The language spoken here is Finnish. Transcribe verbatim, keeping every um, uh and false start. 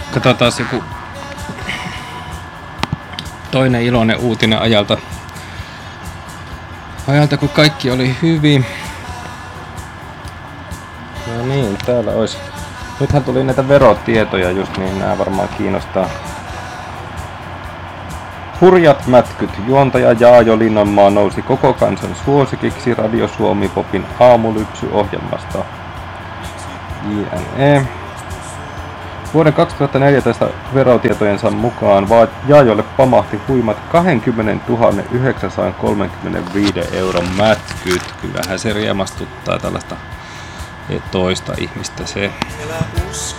Katsotaan joku toinen iloinen uutinen ajalta. Ajalta kun kaikki oli hyvin. No niin, täällä olisi. Nythän tuli näitä verotietoja just, niin nämä varmaan kiinnostaa. Hurjat mätkyt. Juontaja Jaajo Linnanmaa nousi koko kansan suosikiksi Radio Suomi Popin aamulypsy-ohjelmasta. J N E. Vuoden kaksituhattaneljätoista verotietojensa mukaan Jaajolle pamahti huimat kaksikymmentätuhatta yhdeksänsataakolmekymmentäviisi euron mätkyt. Kyllähän se riemastuttaa tällaista toista ihmistä se.